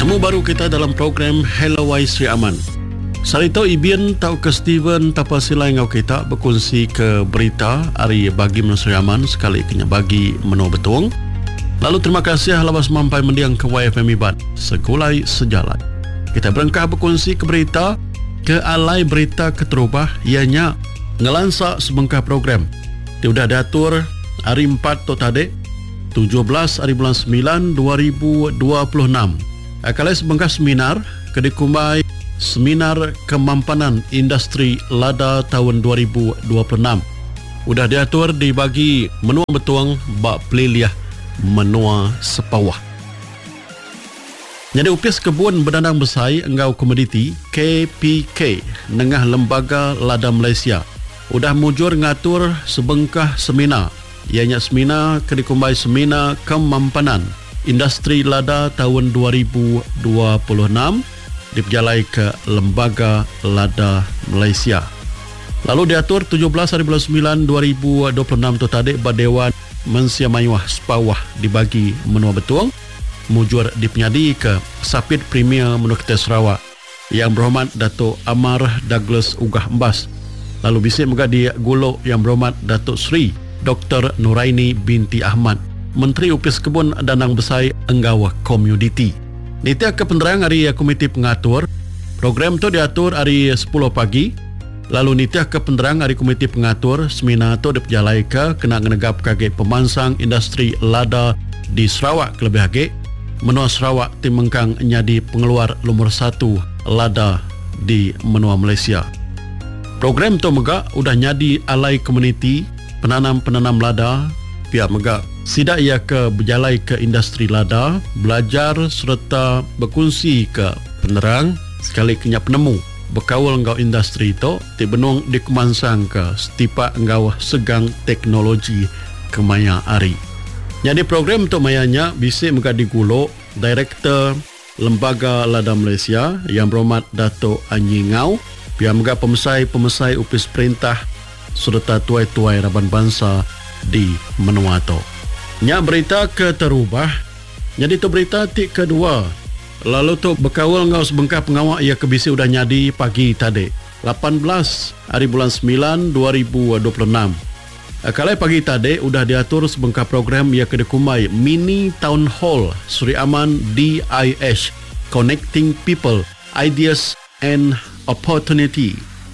Temu baru kita dalam program Hello Wai Sri Aman. Sarito Ibian tau ke Steven tapa silai ngau kita berkongsi ke berita hari bagi menua Sri Aman sekali kena bagi menua betuang. Lalu terima kasih lawas mampai mendiang ke YFM Iban segulai sejalan. Kita berengkah berkongsi ke berita ke alai berita keterubah ianya ngelansa sebengkah program. Dia sudah diatur hari 4 tu tadi 17 hari bulan 9 2026. Akalai sebengkah seminar kedikumai Seminar Kemampanan Industri Lada tahun 2026. Udah diatur dibagi menua betuang bak peliliah menua sepawah. Jadi upis kebun berdandang besai enggau komoditi KPK Nengah Lembaga Lada Malaysia udah mujur ngatur sebengkah seminar. Ianya seminar kedikumai Seminar Kemampanan Industri Lada tahun 2026 diperjalai ke Lembaga Lada Malaysia. Lalu diatur 17 hari bulan 9 2026 tu tadi Dewan Mensia Mayuah Sepawah dibagi menua betuang mujur dipenyadi ke Sapit Premier Menua Kedah Sarawak Yang Berhormat Datuk Amar Douglas Ugah Embas. Lalu bisik juga di Gulok Yang Berhormat Datuk Seri Dr. Nuraini binti Ahmad Menteri Upis Kebun Danang Besai Enggau Komoditi. Nitia ke penerang hari komiti pengatur. Program tu diatur hari 10 pagi. Lalu nitia ke penerang hari komiti pengatur. Seminar tu diperjalai ke kena ngenegap kage pemansang industri lada di Sarawak kelebih hage. Menua Sarawak timengkang nyadi pengeluar nomor 1 lada di menua Malaysia. Program tu mega udah nyadi alai komuniti penanam-penanam lada pihak mega sidak ia ke berjalai ke industri lada, belajar serta berkongsi ke penerang sekali kenya penemu berkawal engkau industri itu tibenung dikemansang ke setipak engkau segang teknologi kemaya ari. Jadi program tu mayanya bisik mega digulok Direktur Lembaga Lada Malaysia Yang Berhormat Datuk Anyi Ngau pihak mega pemesai upis perintah serta tuai-tuai Raban Bangsa di menua tu. Nya berita keterubah. Jadi tu berita tik kedua. Lalu tu berkawal ngau sebengkah pengawak ia kebisi udah nyadi pagi tadi 18 hari bulan 9 2026. Kalai pagi tadi udah diatur sebengkah program ia kedekumai Mini Town Hall Sri Aman DIH Connecting People, Ideas and Opportunity.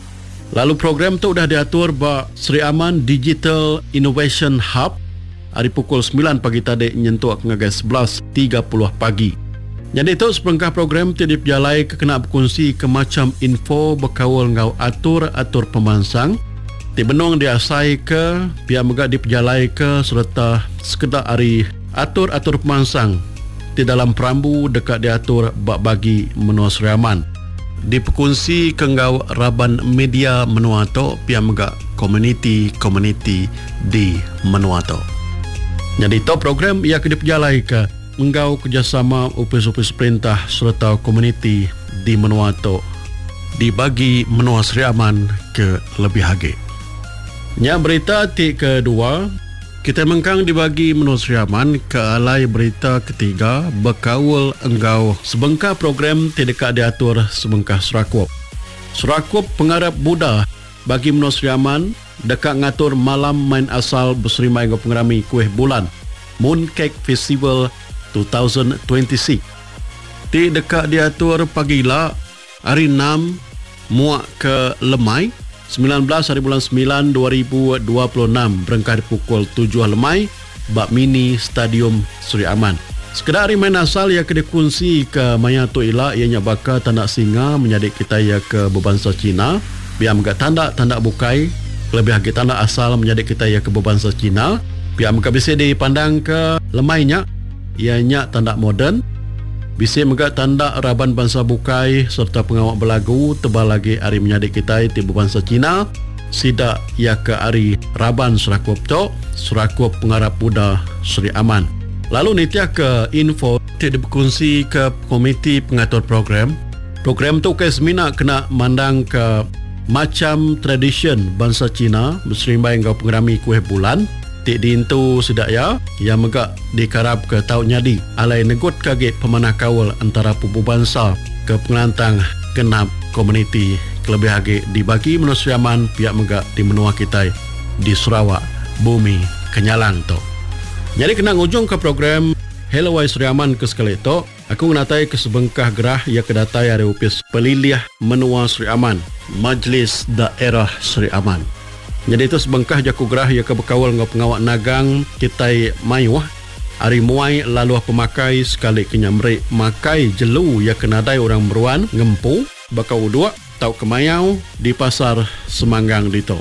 Lalu program tu udah diatur ba Sri Aman Digital Innovation Hub hari pukul 9 pagi tadi nyentuh ngagai 11.30 pagi. Jadi itu sebengkah program tu diperjalai ke kena berkongsi ke macam info berkawal ngau atur pemansang. Ti benung diasai ke pihak mega diperjalai ke serta sekedar hari atur pemansang di dalam perambu dekat diatur bak bagi menua Sri Aman. Diperkongsi ke ngau Raban Media menua tu pihak mega komuniti di menua tu. Jadi top program ia akan diperjalai ke menggau kerjasama upis-upis perintah serta komuniti di menua tu dibagi menua Sri Aman ke lebih hage. Nya berita tik kedua kita mengkang dibagi menua Sri Aman ke alai berita ketiga berkawal enggau sebengkah program tidak diatur sebengkah Surakup. Surakup pengarap Buddha bagi menua Sri Aman dekat ngatur malam main asal berserimai ke pengerami kuih bulan Mooncake Festival 2026. Di dekat diatur pagila hari 6 muak ke Lemai 19 hari bulan 9 2026 berengkah di pukul 7 Lemai bak mini Stadium Sri Aman. Sekedar hari main asal ia kedikongsi ke maya tu ila ianya bakal tanda singa menyadik kita ia ke berbangsa Cina biar megak tanda bukai lebih lagi tanda asal menjadi kita ia ke berbangsa Cina. Pihak mereka bisa dipandang ke lemainya ianya tanda moden. Bisa mereka tanda Raban Bangsa Bukai serta pengawak berlagu tebal lagi hari menjadi kita di berbangsa Cina. Sida ia ke hari Raban Surakup tu Surakup Pengarap Buddha Sri Aman. Lalu nitia ke info tidak berkongsi ke komiti pengatur program. Program tu ke seminar kena mandang ke macam tradition bangsa Cina berserimbai engkau pengerami kuih bulan Tik diintu sedak ya, yang megak dikarab ke tau nyadi. Alai negut kage pemanah kawal antara pupu bangsa ke pengelantang genap komuniti kelebih hage dibagi menurut Sriaman pihak megak di menua kita di Sarawak, bumi kenyalang tu. Jadi kena ngujung ke program Hello Wai Sriaman ke sekali tu. Aku menatai ke sebengkah gerah ia kedatai hari upis peliliah menua Sriaman, Majlis Daerah Sriaman. Jadi itu sebengkah jaku gerah ia ke berkawal dengan pengawak nagang kita mayuah. Hari muai lalu pemakai sekali kenyamrik makai jelu ia kenadai orang meruan ngempu bakau uduk tau kemayau di pasar Semanggang dito.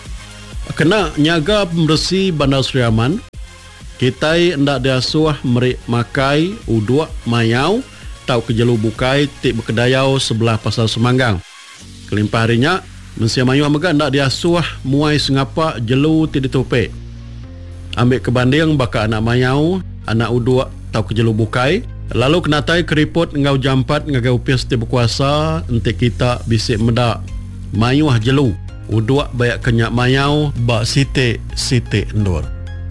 Kena nyaga pembersih Bandar Sriaman. Kita hendak diasuh merik makai uduk mayau tau kejelu bukai tik berkedayau sebelah pasar Semanggang. Kelimpah harinya Mensia mayu amega hendak diasuh muai sengapa jelu tik ditopek. Ambil kebanding baka anak mayau, anak uduk tau kejelu bukai. Lalu kenatai keriput ngau jampat ngagau upis ti berkuasa entik kita bisik medak mayuah jelu uduk bayak kenyak mayau bak sitik endur.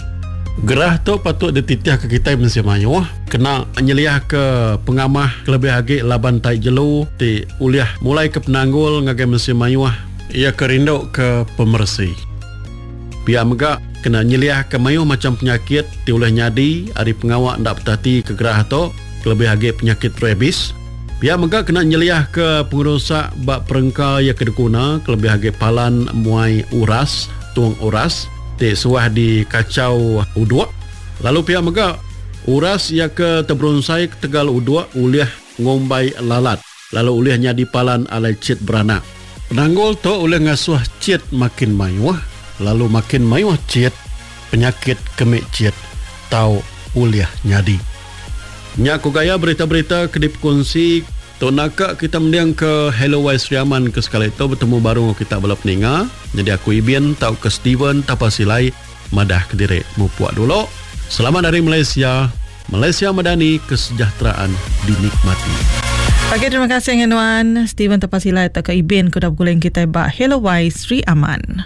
Gerah tu patut dititiah ke kita mensia mayuah kena nyeliah ke pengamah kelebih hagi laban tai jelu ti uliah mulai ke penanggul ngagai mensia mayuah ia kerinduk ke pemersih. Pihak megak kena nyeliah ke mayuh macam penyakit ti uliah nyadi hari pengawak ndak petati ke gerah tu kelebih hagi penyakit rabies. Pihak megak kena nyeliah ke pengurusak bak perengka ia kedekuna kelebih hagi palan muai uras tuang uras tik suah di kacau uduk. Lalu pihak megak uras ia ke teberunsai ke tegal uduk uliah ngombai lalat. Lalu uliah nyadi palan alai cit beranak. Penanggul tu uliah ngasuh cit makin mayuah. Lalu makin mayuah cit penyakit kemik cit tau uliah nyadi. Nyaku gaya berita-berita kedip kongsi tu nakak kita mendiang ke Hello Wai Sriaman ke sekali itu bertemu baru kita balap ninga. Jadi aku Ibian tau ke Steven tapasilai madah Kediri mupuak dulu. Selamat dari Malaysia. Malaysia Madani, kesejahteraan dinikmati. Okey, terima kasih Nguan Steven tapasilai tau ke Ibian ku dah berguling kita ba Hello Wai Sriaman.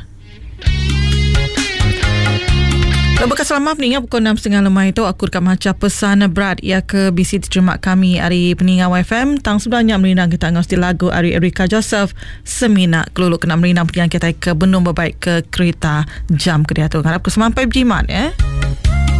Lepas selamat peningat pukul 6.30 lemah itu aku rekam macam pesan berat ia ke bisi terima kami hari peningat YFM tang sebenarnya merindang kita ngos di lagu Ari Erika Joseph Semina keluluk kena merindang peningat kita ke benung berbaik ke kereta jam ke dia tu harap ke sampai berjimat